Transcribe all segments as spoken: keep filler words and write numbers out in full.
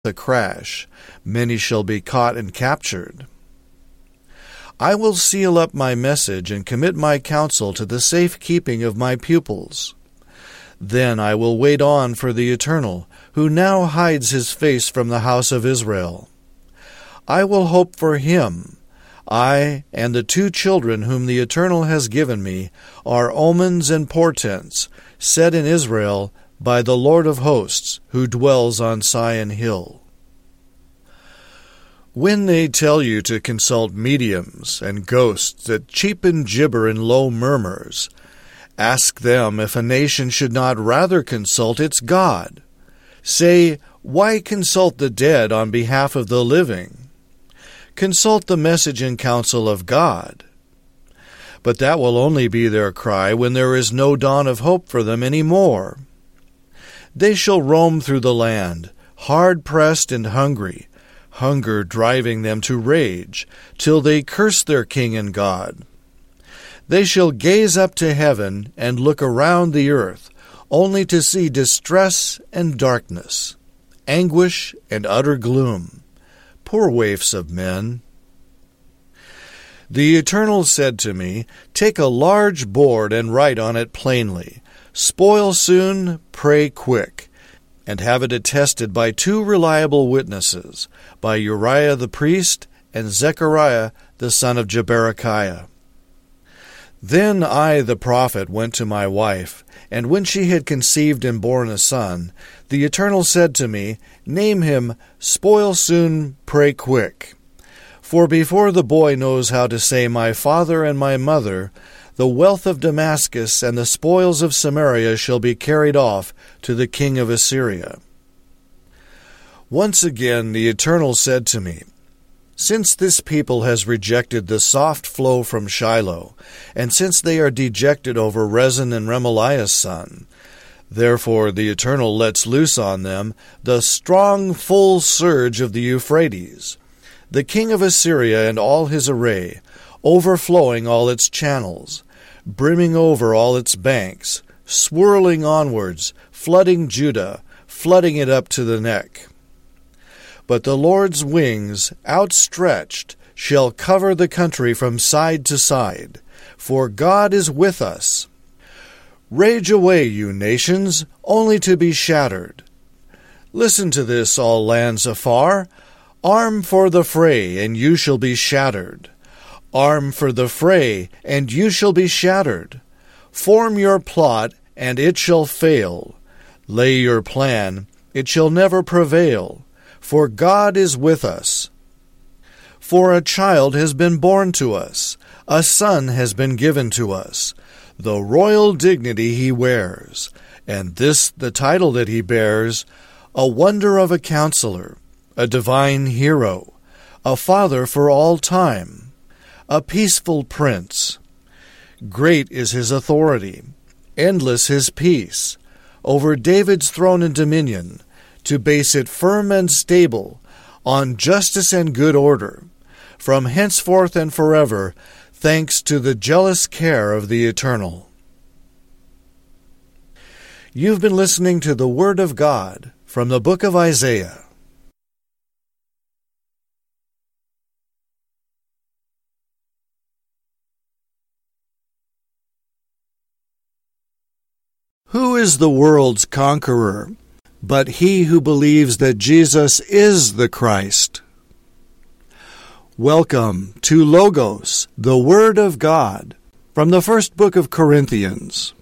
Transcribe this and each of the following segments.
a crash. Many shall be caught and captured. I will seal up my message and commit my counsel to the safe keeping of my pupils. Then I will wait on for the Eternal, who now hides his face from the house of Israel. I will hope for him. I and the two children whom the Eternal has given me are omens and portents, set in Israel by the Lord of hosts, who dwells on Sion Hill. When they tell you to consult mediums and ghosts that cheep and gibber in low murmurs, ask them if a nation should not rather consult its God. Say, why consult the dead on behalf of the living? Consult the message and counsel of God. But that will only be their cry when there is no dawn of hope for them any more. They shall roam through the land, hard-pressed and hungry, hunger driving them to rage, till they curse their king and God. They shall gaze up to heaven and look around the earth, only to see distress and darkness, anguish and utter gloom. Poor waifs of men! The Eternal said to me, Take a large board and write on it plainly, Spoil soon, pray quick, and have it attested by two reliable witnesses, by Uriah the priest and Zechariah the son of Jeberechiah. Then I, the prophet, went to my wife, and when she had conceived and borne a son, the Eternal said to me, Name him, Spoil soon, pray quick. For before the boy knows how to say, My father and my mother, the wealth of Damascus and the spoils of Samaria shall be carried off to the king of Assyria. Once again the Eternal said to me, Since this people has rejected the soft flow from Shiloh, and since they are dejected over Rezin and Remaliah's son, therefore the Eternal lets loose on them the strong full surge of the Euphrates, the king of Assyria and all his array, overflowing all its channels, brimming over all its banks, swirling onwards, flooding Judah, flooding it up to the neck. But the Lord's wings, outstretched, shall cover the country from side to side, for God is with us. Rage away, you nations, only to be shattered. Listen to this, all lands afar. Arm for the fray, and you shall be shattered. Arm for the fray, and you shall be shattered. Form your plot, and it shall fail. Lay your plan, it shall never prevail. For God is with us. For a child has been born to us, a son has been given to us. The royal dignity he wears, and this the title that he bears, a wonder of a counselor, a divine hero, a father for all time, a peaceful prince. Great is his authority, endless his peace, over David's throne and dominion, to base it firm and stable, on justice and good order, from henceforth and forever, thanks to the jealous care of the Eternal. You've been listening to the Word of God from the book of Isaiah. Who is the world's conqueror, but he who believes that Jesus is the Christ? Welcome to Logos, the Word of God, from the first book of Corinthians.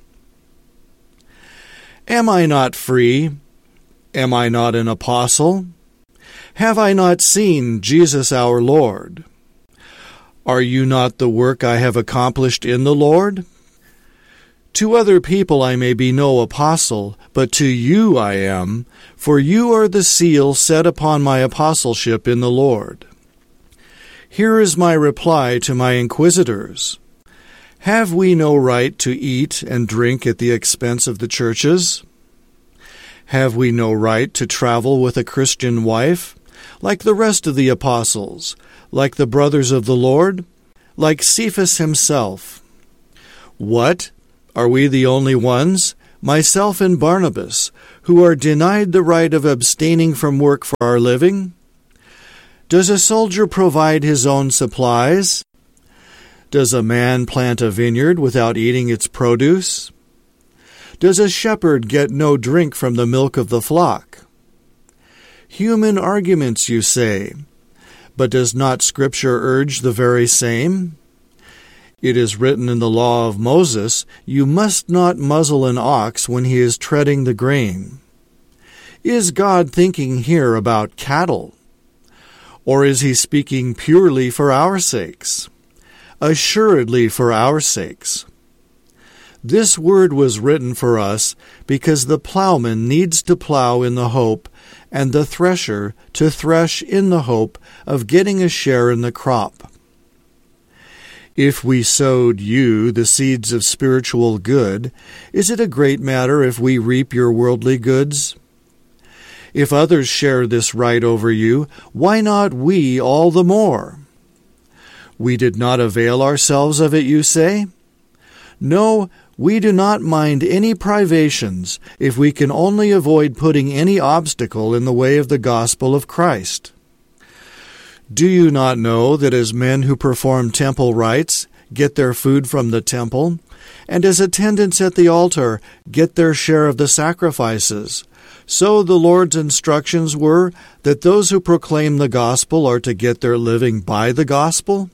Am I not free? Am I not an apostle? Have I not seen Jesus our Lord? Are you not the work I have accomplished in the Lord? To other people I may be no apostle, but to you I am, for you are the seal set upon my apostleship in the Lord. Here is my reply to my inquisitors. Have we no right to eat and drink at the expense of the churches? Have we no right to travel with a Christian wife, like the rest of the apostles, like the brothers of the Lord, like Cephas himself? What? Are we the only ones? myself and Barnabas, who are denied the right of abstaining from work for our living? Does a soldier provide his own supplies? Does a man plant a vineyard without eating its produce? Does a shepherd get no drink from the milk of the flock? Human arguments, you say, but does not Scripture urge the very same? It is written in the law of Moses, you must not muzzle an ox when he is treading the grain. Is God thinking here about cattle? Or is he speaking purely for our sakes? Assuredly for our sakes. This word was written for us because the plowman needs to plow in the hope, and the thresher to thresh in the hope of getting a share in the crop. If we sowed you the seeds of spiritual good, is it a great matter if we reap your worldly goods? If others share this right over you, why not we all the more? We did not avail ourselves of it, you say? No, we do not mind any privations if we can only avoid putting any obstacle in the way of the gospel of Christ. Do you not know that as men who perform temple rites get their food from the temple, and as attendants at the altar get their share of the sacrifices, so the Lord's instructions were that those who proclaim the gospel are to get their living by the gospel?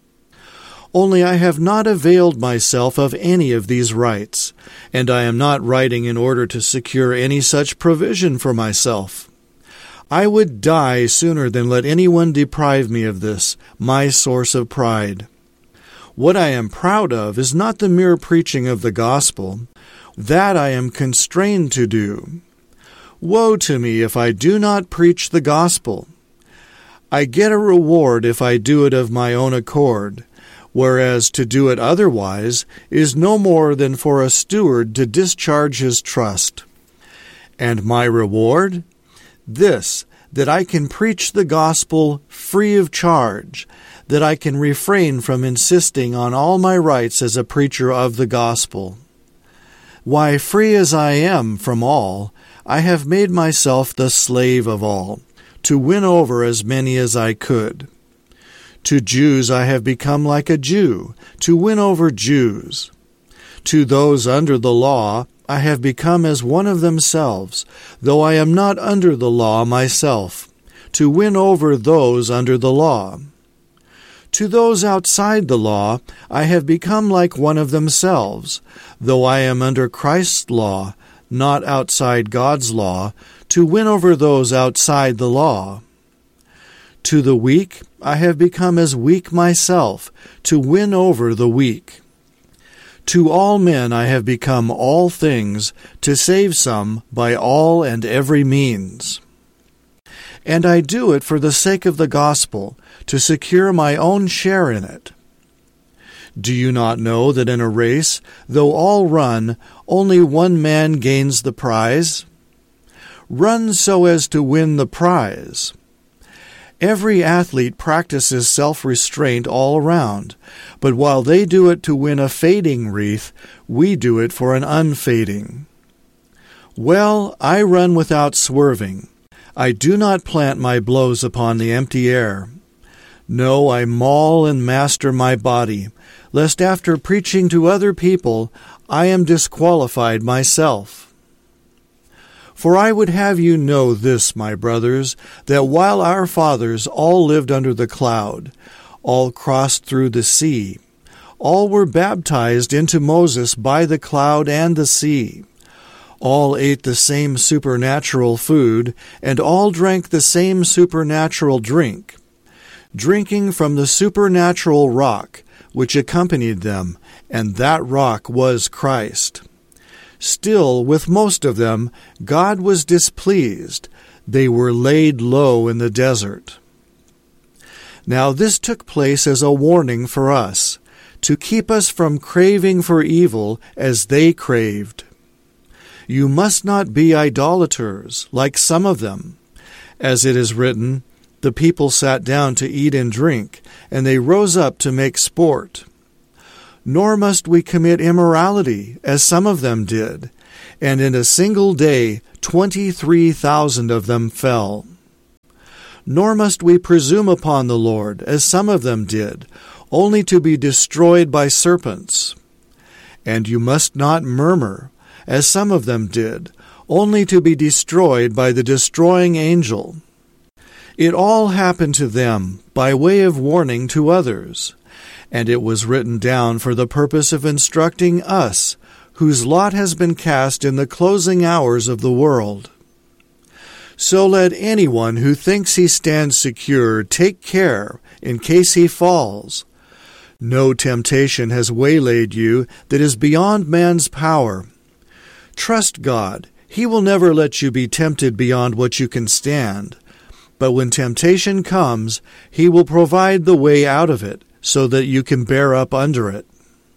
Only I have not availed myself of any of these rights, and I am not writing in order to secure any such provision for myself. I would die sooner than let anyone deprive me of this, my source of pride. What I am proud of is not the mere preaching of the gospel. That I am constrained to do. Woe to me if I do not preach the gospel. I get a reward if I do it of my own accord, whereas to do it otherwise is no more than for a steward to discharge his trust. And my reward? This, that I can preach the gospel free of charge, that I can refrain from insisting on all my rights as a preacher of the gospel. Why, free as I am from all, I have made myself the slave of all, to win over as many as I could. To Jews I have become like a Jew, to win over Jews. To those under the law I have become as one of themselves, though I am not under the law myself, to win over those under the law. To those outside the law I have become like one of themselves, though I am under Christ's law, not outside God's law, to win over those outside the law. To the weak I have become as weak myself, to win over the weak. To all men I have become all things, to save some by all and every means. And I do it for the sake of the gospel, to secure my own share in it. Do you not know that in a race, though all run, only one man gains the prize? Run so as to win the prize. Every athlete practices self-restraint all around, but while they do it to win a fading wreath, we do it for an unfading. Well, I run without swerving. I do not plant my blows upon the empty air. No, I maul and master my body, lest after preaching to other people, I am disqualified myself. For I would have you know this, my brothers, that while our fathers all lived under the cloud, all crossed through the sea, all were baptized into Moses by the cloud and the sea, all ate the same supernatural food, and all drank the same supernatural drink, drinking from the supernatural rock which accompanied them, and that rock was Christ. Still, with most of them, God was displeased. They were laid low in the desert. Now this took place as a warning for us, to keep us from craving for evil as they craved. You must not be idolaters, like some of them. As it is written, the people sat down to eat and drink, and they rose up to make sport. Nor must we commit immorality, as some of them did, and in a single day twenty-three thousand of them fell. Nor must we presume upon the Lord, as some of them did, only to be destroyed by serpents. And you must not murmur, as some of them did, only to be destroyed by the destroying angel. It all happened to them by way of warning to others, and it was written down for the purpose of instructing us, whose lot has been cast in the closing hours of the world. So let anyone who thinks he stands secure take care in case he falls. No temptation has waylaid you that is beyond man's power. Trust God. He will never let you be tempted beyond what you can stand. But when temptation comes, He will provide the way out of it, so that you can bear up under it.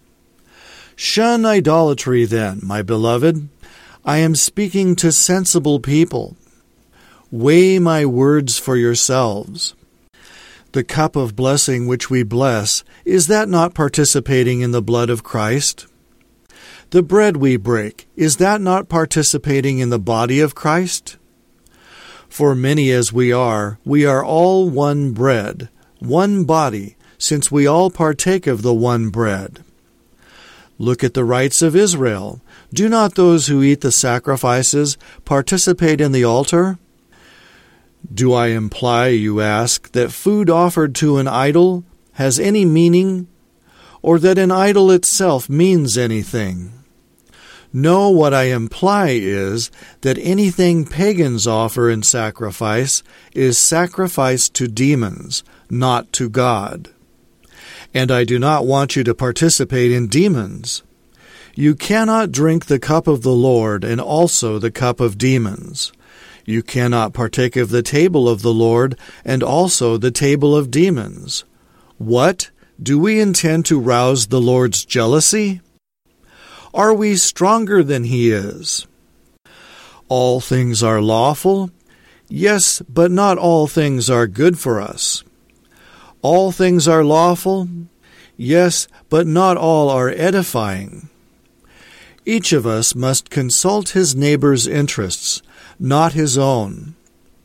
Shun idolatry then, my beloved. I am speaking to sensible people. Weigh my words for yourselves. The cup of blessing which we bless, is that not participating in the blood of Christ? The bread we break, is that not participating in the body of Christ? For many as we are, we are all one bread, one body, since we all partake of the one bread. Look at the rites of Israel. Do not those who eat the sacrifices participate in the altar? Do I imply, you ask, that food offered to an idol has any meaning, or that an idol itself means anything? No, what I imply is that anything pagans offer in sacrifice is sacrifice to demons, not to God. And I do not want you to participate in demons. You cannot drink the cup of the Lord and also the cup of demons. You cannot partake of the table of the Lord and also the table of demons. What? Do we intend to rouse the Lord's jealousy? Are we stronger than He is? All things are lawful? Yes, but not all things are good for us. All things are lawful? Yes, but not all are edifying. Each of us must consult his neighbor's interests, not his own.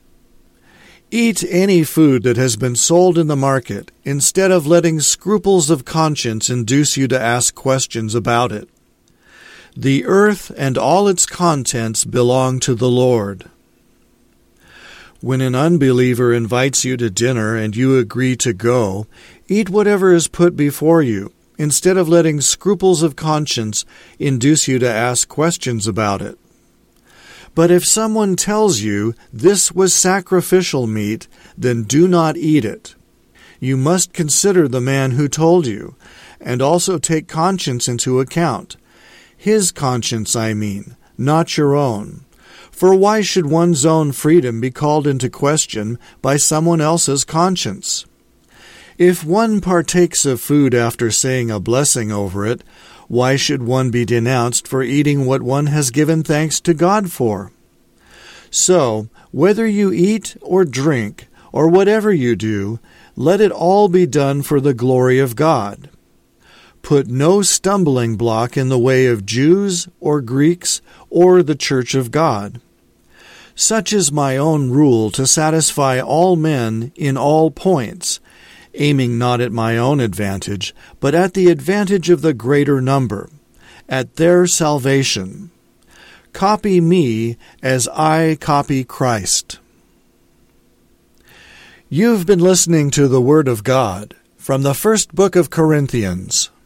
Eat any food that has been sold in the market, instead of letting scruples of conscience induce you to ask questions about it. The earth and all its contents belong to the Lord. When an unbeliever invites you to dinner and you agree to go, eat whatever is put before you, instead of letting scruples of conscience induce you to ask questions about it. But if someone tells you this was sacrificial meat, then do not eat it. You must consider the man who told you, and also take conscience into account. His conscience, I mean, not your own. For why should one's own freedom be called into question by someone else's conscience? If one partakes of food after saying a blessing over it, why should one be denounced for eating what one has given thanks to God for? So, whether you eat or drink, or whatever you do, let it all be done for the glory of God. Put no stumbling block in the way of Jews or Greeks or the church of God. Such is my own rule to satisfy all men in all points, aiming not at my own advantage, but at the advantage of the greater number, at their salvation. Copy me as I copy Christ. You've been listening to the Word of God from the first book of Corinthians.